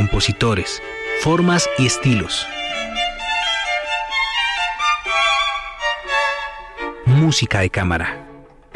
compositores, formas y estilos. Música de cámara.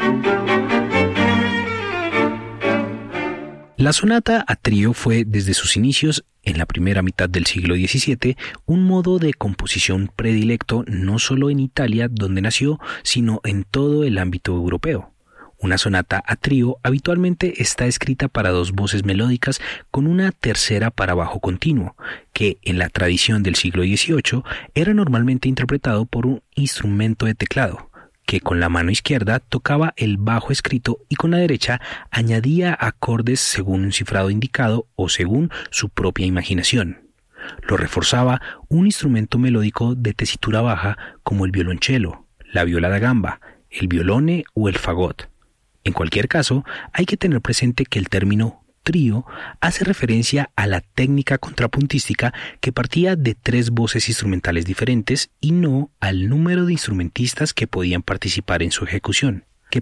La sonata a trío fue, desde sus inicios, en la primera mitad del siglo XVII, un modo de composición predilecto no solo en Italia, donde nació, sino en todo el ámbito europeo. Una sonata a trío habitualmente está escrita para dos voces melódicas con una tercera para bajo continuo, que en la tradición del siglo XVIII era normalmente interpretado por un instrumento de teclado, que con la mano izquierda tocaba el bajo escrito y con la derecha añadía acordes según un cifrado indicado o según su propia imaginación. Lo reforzaba un instrumento melódico de tesitura baja como el violonchelo, la viola da gamba, el violone o el fagot. En cualquier caso, hay que tener presente que el término trío hace referencia a la técnica contrapuntística que partía de tres voces instrumentales diferentes y no al número de instrumentistas que podían participar en su ejecución.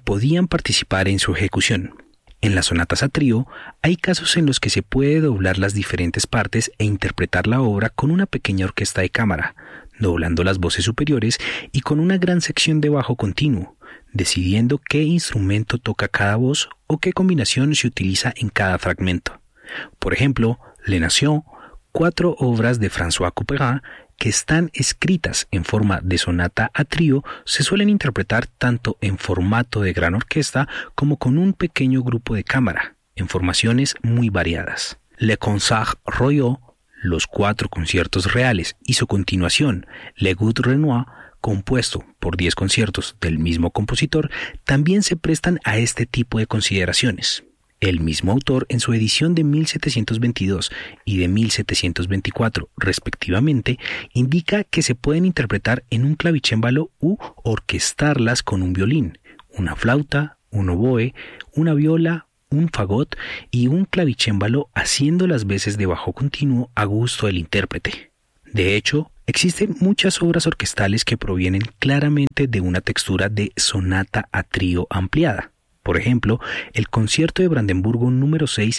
En las sonatas a trío hay casos en los que se puede doblar las diferentes partes e interpretar la obra con una pequeña orquesta de cámara, doblando las voces superiores y con una gran sección de bajo continuo, decidiendo qué instrumento toca cada voz o qué combinación se utiliza en cada fragmento. Por ejemplo, Le Nation, 4 obras de François Couperin que están escritas en forma de sonata a trío, se suelen interpretar tanto en formato de gran orquesta como con un pequeño grupo de cámara, en formaciones muy variadas. Le Concert Royal, los 4 conciertos reales, y su continuación, Le Gut Renoir, compuesto por 10 conciertos del mismo compositor, también se prestan a este tipo de consideraciones. El mismo autor, en su edición de 1722 y de 1724, respectivamente, indica que se pueden interpretar en un clavicémbalo u orquestarlas con un violín, una flauta, un oboe, una viola, un fagot y un clavicémbalo, haciendo las veces de bajo continuo a gusto del intérprete. De hecho, existen muchas obras orquestales que provienen claramente de una textura de sonata a trío ampliada. Por ejemplo, el Concierto de Brandenburgo número 6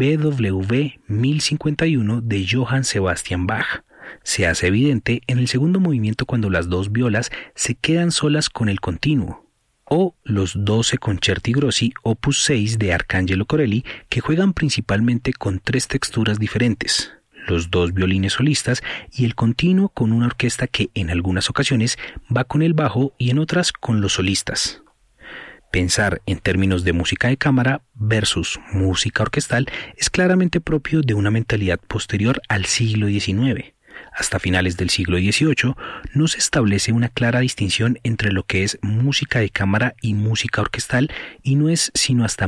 BWV 1051 de Johann Sebastian Bach. Se hace evidente en el segundo movimiento cuando las dos violas se quedan solas con el continuo. O los 12 Concerti Grossi opus 6 de Arcangelo Corelli, que juegan principalmente con 3 texturas diferentes: los 2 violines solistas y el continuo con una orquesta que en algunas ocasiones va con el bajo y en otras con los solistas. Pensar en términos de música de cámara versus música orquestal es claramente propio de una mentalidad posterior al siglo XIX. Hasta finales del siglo XVIII no se establece una clara distinción entre lo que es música de cámara y música orquestal, y no es sino hasta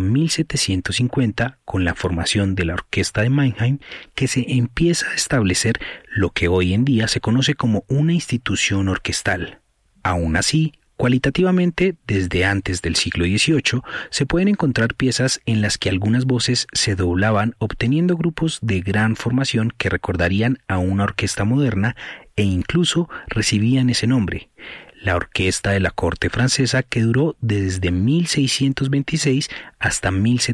1750, con la formación de la Orquesta de Mannheim, que se empieza a establecer lo que hoy en día se conoce como una institución orquestal. Aún así, cualitativamente, desde antes del siglo XVIII, se pueden encontrar piezas en las que algunas voces se doblaban, obteniendo grupos de gran formación que recordarían a una orquesta moderna e incluso recibían ese nombre: la Orquesta de la Corte Francesa, que duró desde 1626 hasta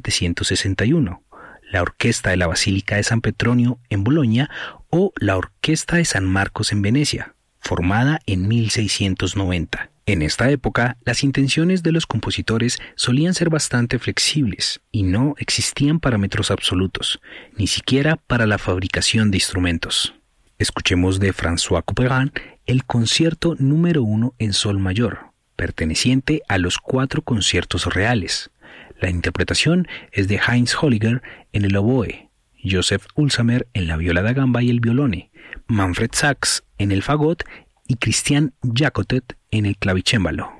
1761, la Orquesta de la Basílica de San Petronio en Bolonia o la Orquesta de San Marcos en Venecia, formada en 1690. En esta época, las intenciones de los compositores solían ser bastante flexibles y no existían parámetros absolutos, ni siquiera para la fabricación de instrumentos. Escuchemos de François Couperin el concierto número 1 en sol mayor, perteneciente a los 4 conciertos reales. La interpretación es de Heinz Holliger en el oboe, Joseph Ulsamer en la viola da gamba y el violone, Manfred Sachs en el fagot y Christian Jacotet en el clavicémbalo.